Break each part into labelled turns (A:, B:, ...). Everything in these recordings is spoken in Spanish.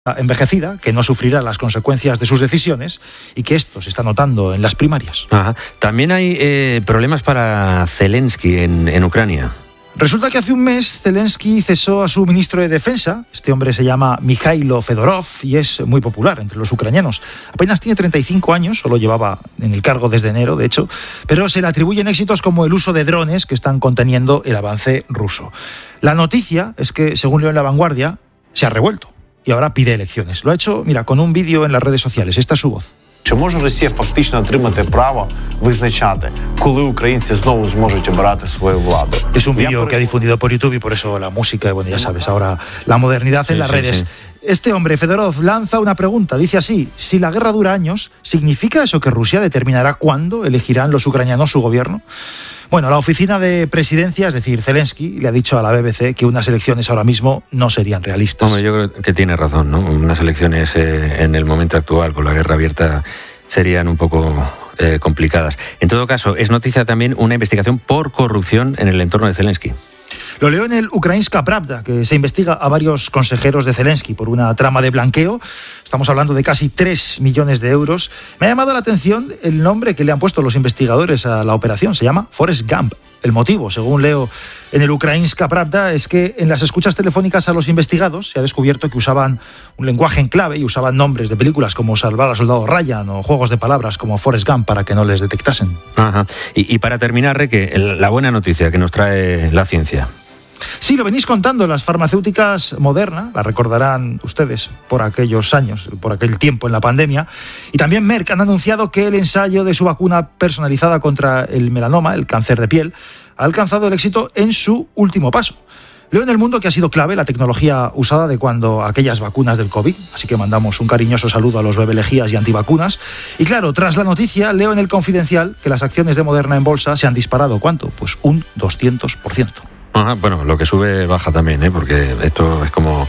A: envejecida, que no sufrirá las consecuencias de sus decisiones y que esto se está notando en las primarias.
B: Ajá. También hay problemas para Zelensky en Ucrania.
A: Resulta que hace un mes Zelensky cesó a su ministro de Defensa. Este hombre se llama Mikhailo Fedorov y es muy popular entre los ucranianos. Apenas tiene 35 años, solo llevaba en el cargo desde enero, de hecho, pero se le atribuyen éxitos como el uso de drones que están conteniendo el avance ruso. La noticia es que, según leo en La Vanguardia, se ha revuelto y ahora pide elecciones. Lo ha hecho, mira, con un vídeo en las redes sociales. Esta es su voz.
C: Чи може Росія фактично отримати право визначати, коли українці знову зможуть обирати свою владу?
A: Es un vídeo que ha difundido por YouTube y por eso la música, bueno, ya sabes, ahora la modernidad en las redes. Sí. Este hombre, Fedorov, lanza una pregunta. Dice así: si la guerra dura años, ¿significa eso que Rusia determinará cuándo elegirán los ucranianos su gobierno? Bueno, la oficina de presidencia, es decir, Zelensky, le ha dicho a la BBC que unas elecciones ahora mismo no serían realistas.
B: Hombre, yo creo que tiene razón, ¿no? Unas elecciones en el momento actual, con la guerra abierta, serían un poco complicadas. En todo caso, es noticia también una investigación por corrupción en el entorno de Zelensky.
A: Lo leo en el Ukrainska Pravda, que se investiga a varios consejeros de Zelensky por una trama de blanqueo. Estamos hablando de casi 3 millones de euros. Me ha llamado la atención el nombre que le han puesto los investigadores a la operación. Se llama Forrest Gump. El motivo, según leo en el Ukrainska Pravda, es que en las escuchas telefónicas a los investigados se ha descubierto que usaban un lenguaje en clave y usaban nombres de películas como Salvar al Soldado Ryan o juegos de palabras como Forrest Gump para que no les detectasen.
B: Ajá. Y para terminar, Reque, la buena noticia que nos trae la ciencia.
A: Sí, lo venís contando. Las farmacéuticas Moderna, la recordarán ustedes por aquellos años, por aquel tiempo en la pandemia, y también Merck han anunciado que el ensayo de su vacuna personalizada contra el melanoma, el cáncer de piel, ha alcanzado el éxito en su último paso. Leo en El Mundo que ha sido clave la tecnología usada de cuando aquellas vacunas del COVID, así que mandamos un cariñoso saludo a los bebelejías y antivacunas. Y claro, tras la noticia, leo en El Confidencial que las acciones de Moderna en bolsa se han disparado. ¿Cuánto? Pues un 200%.
B: Ajá, bueno, lo que sube baja también, porque esto es como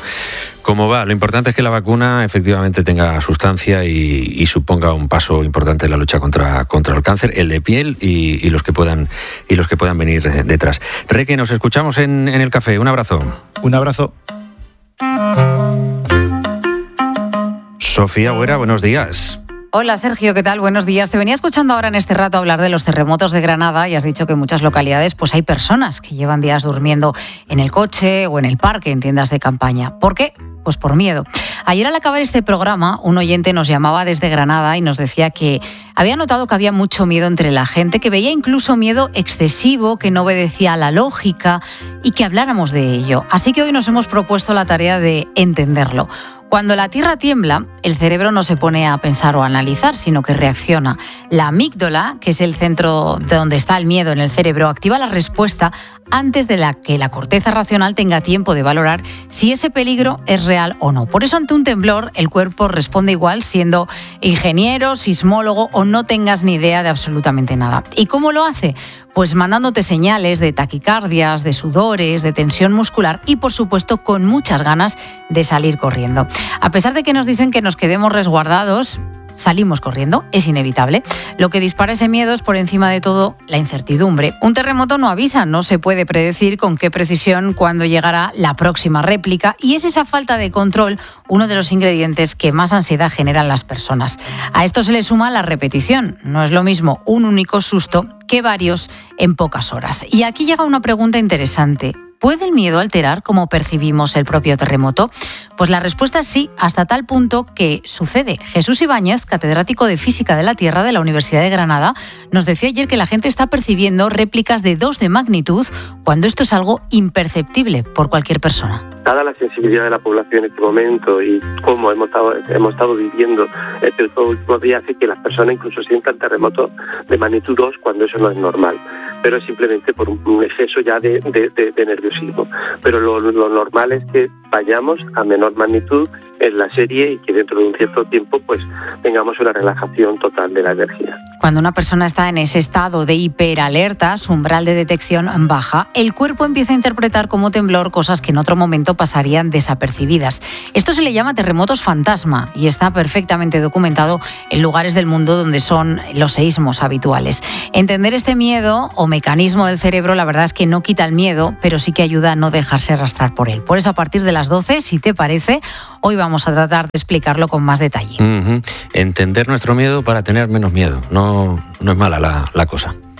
B: va. Lo importante es que la vacuna efectivamente tenga sustancia y suponga un paso importante en la lucha contra el cáncer, el de piel y los que puedan venir detrás. Reque, nos escuchamos en el café. Un abrazo.
A: Un abrazo.
B: Sofía Huera, buenos días.
D: Hola Sergio, ¿qué tal? Buenos días. Te venía escuchando ahora en este rato hablar de los terremotos de Granada y has dicho que en muchas localidades pues hay personas que llevan días durmiendo en el coche o en el parque, en tiendas de campaña. ¿Por qué? Pues por miedo. Ayer al acabar este programa, un oyente nos llamaba desde Granada y nos decía que había notado que había mucho miedo entre la gente, que veía incluso miedo excesivo, que no obedecía a la lógica y que habláramos de ello. Así que hoy nos hemos propuesto la tarea de entenderlo. Cuando la tierra tiembla, el cerebro no se pone a pensar o a analizar, sino que reacciona. La amígdala, que es el centro de donde está el miedo en el cerebro, activa la respuesta antes de que la corteza racional tenga tiempo de valorar si ese peligro es real o no. Por eso, ante un temblor, el cuerpo responde igual, siendo ingeniero, sismólogo o no tengas ni idea de absolutamente nada. ¿Y cómo lo hace? Pues mandándote señales de taquicardias, de sudores, de tensión muscular y, por supuesto, con muchas ganas de salir corriendo. A pesar de que nos dicen que nos quedemos resguardados, salimos corriendo, es inevitable. Lo que dispara ese miedo es, por encima de todo, la incertidumbre. Un terremoto no avisa, no se puede predecir con qué precisión cuándo llegará la próxima réplica y es esa falta de control uno de los ingredientes que más ansiedad generan las personas. A esto se le suma la repetición. No es lo mismo un único susto que varios en pocas horas. Y aquí llega una pregunta interesante. ¿Puede el miedo alterar cómo percibimos el propio terremoto? Pues la respuesta es sí, hasta tal punto que sucede. Jesús Ibáñez, catedrático de Física de la Tierra de la Universidad de Granada, nos decía ayer que la gente está percibiendo réplicas de 2 de magnitud cuando esto es algo imperceptible por cualquier persona.
E: Dada la sensibilidad de la población en este momento y cómo hemos estado viviendo estos últimos días, hace que las personas incluso sientan terremotos de magnitud 2 cuando eso no es normal. Pero es simplemente por un exceso ya de nerviosismo. Pero lo normal es que vayamos a menor magnitud en la serie y que dentro de un cierto tiempo pues tengamos una relajación total de la energía.
D: Cuando una persona está en ese estado de hiperalerta, su umbral de detección baja, el cuerpo empieza a interpretar como temblor cosas que en otro momento pasarían desapercibidas. Esto se le llama terremotos fantasma y está perfectamente documentado en lugares del mundo donde son los seísmos habituales. Entender este miedo o mecanismo del cerebro, la verdad es que no quita el miedo, pero sí que ayuda a no dejarse arrastrar por él. Por eso, a partir de las 12, si te parece, hoy vamos a tratar de explicarlo con más detalle.
B: Entender nuestro miedo para tener menos miedo. No es mala la cosa.